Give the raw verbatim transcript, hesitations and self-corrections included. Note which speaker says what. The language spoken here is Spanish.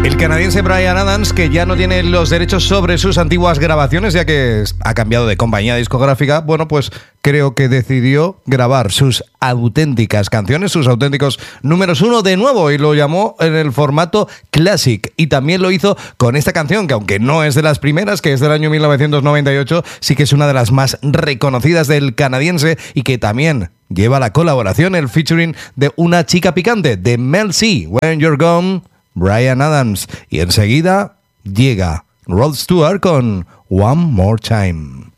Speaker 1: El canadiense Bryan Adams, que ya no tiene los derechos sobre sus antiguas grabaciones, ya que ha cambiado de compañía discográfica, bueno, pues creo que decidió grabar sus auténticas canciones, sus auténticos números uno de nuevo, y lo llamó en el formato Classic. Y también lo hizo con esta canción, que aunque no es de las primeras, que es del año mil novecientos noventa y ocho, sí que es una de las más reconocidas del canadiense, y que también lleva la colaboración, el featuring de una chica picante, de Mel C. When You're Gone, Bryan Adams. Y enseguida llega Rod Stewart con One More Time.